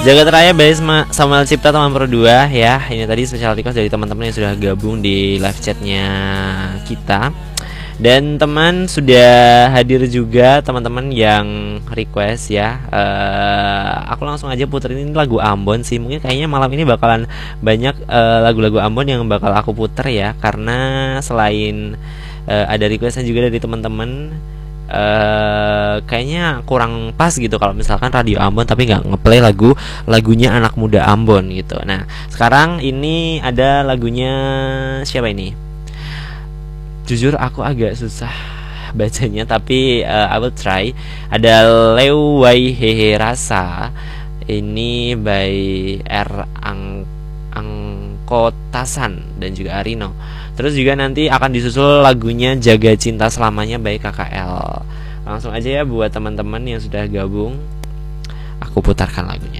Jagat Raya by Samuel Cipta teman per 2 ya. Ini tadi special request dari teman-teman yang sudah gabung di live chatnya kita. Dan teman sudah hadir juga teman-teman yang request ya. Aku langsung aja puterin ini lagu Ambon sih. Mungkin kayaknya malam ini bakalan banyak lagu-lagu Ambon yang bakal aku puter ya. Karena selain ada requestnya juga dari teman-teman, kayaknya kurang pas gitu kalau misalkan radio Ambon tapi nggak ngeplay lagunya anak muda Ambon gitu. Nah sekarang ini ada lagunya siapa ini? Jujur aku agak susah bacanya tapi I will try. Ada Lewai Hehe Rasa. Ini by Angkotasan dan juga Arino. Terus juga nanti akan disusul lagunya Jaga Cinta Selamanya by KKL. Langsung aja ya buat teman-teman yang sudah gabung, aku putarkan lagunya.